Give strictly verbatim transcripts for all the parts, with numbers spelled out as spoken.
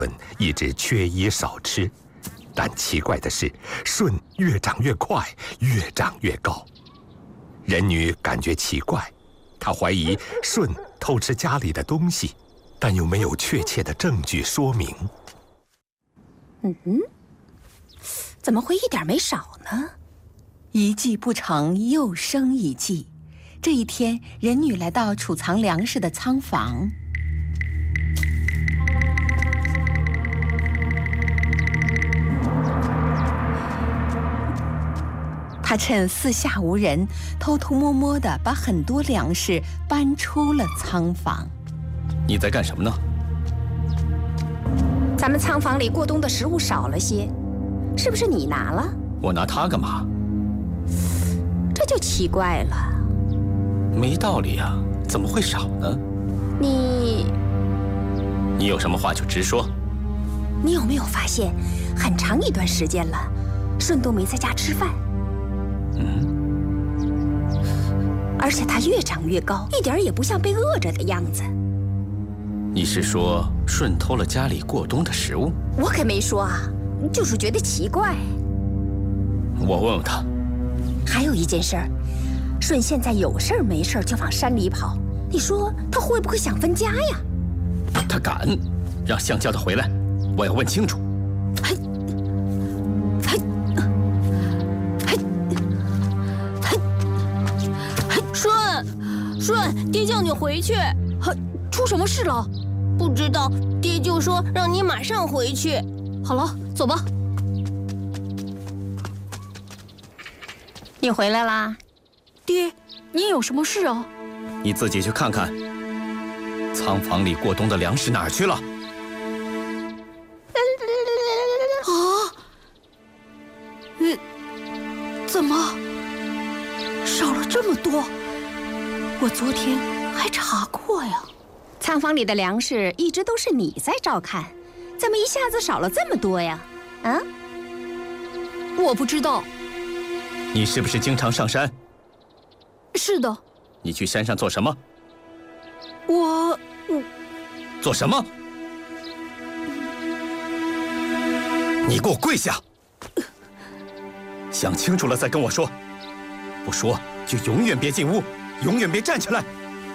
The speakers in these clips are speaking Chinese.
一直缺衣少吃，但奇怪的是，舜越长越快，越长越高。人女感觉奇怪，她怀疑舜偷吃家里的东西，但又没有确切的证据说明。 嗯哼，怎么会一点没少呢？ 一计不成，又生一计。这一天，人女来到储藏粮食的仓房。她趁四下无人，偷偷摸摸地把很多粮食搬出了仓房。 你在干什么呢？ 咱们仓房里过冬的食物少了些，是不是你拿了？ 我拿它干嘛？ 这就奇怪了。 没道理啊，怎么会少呢？ 你…… 你有什么话就直说。 你有没有发现，很长一段时间了，舜都没在家吃饭？ 嗯。 而且他越长越高，一点也不像被饿着的样子。 你是说舜偷了家里过冬的食物？ 我可没说啊，就是觉得奇怪。 我问问他。 还有一件事儿，舜现在有事儿没事儿就往山里跑，你说他会不会想分家呀？ 他敢，让相叫他回来，我要问清楚。 嘿，嘿，嘿，嘿，嘿， 舜，舜，爹叫你回去。 嘿，出什么事了？ 不知道，爹就说让你马上回去。 好了，走吧。你回来啦， 爹，你有什么事啊？ 你自己去看看，仓房里过冬的粮食哪儿去了？ 啊？呃，怎么少了这么多？我昨天还查过呀。 仓房里的粮食一直都是你在照看，怎么一下子少了这么多呀？啊？ 我不知道。 你是不是经常上山？ 是的。 你去山上做什么？ 我我做什么？你给我跪下！想清楚了再跟我说，不说就永远别进屋，永远别站起来。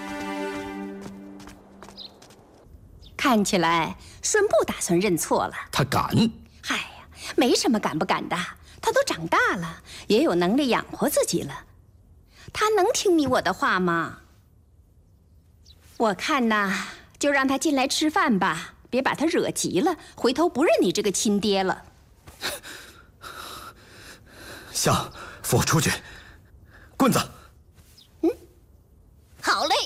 看起来舜不打算认错了。 他敢？ 嗨呀，没什么敢不敢的。他都长大了，也有能力养活自己了，他能听你我的话吗？我看呐，就让他进来吃饭吧，别把他惹急了，回头不认你这个亲爹了。 相，扶我出去，棍子。 嗯，好嘞。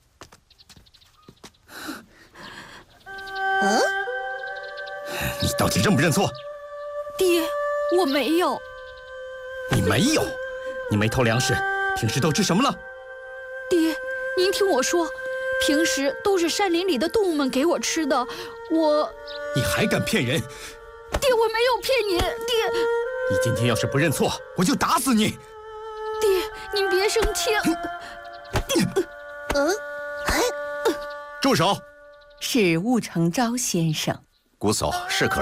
嗯，你到底认不认错？ 爹。我没有。 你没有？你没偷粮食，平时都吃什么了？ 爹，您听我说，平时都是山林里的动物们给我吃的。我…… 你还敢骗人？ 爹，我没有骗您。爹， 你今天要是不认错，我就打死你。 爹，您别生气。 嗯，住手！ 是兀成昭先生。 姑嫂是可